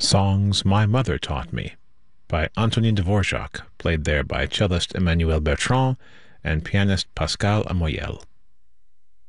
Songs My Mother Taught Me by Antonin Dvorak, played there by cellist Emmanuel Bertrand and pianist Pascal Amoyel.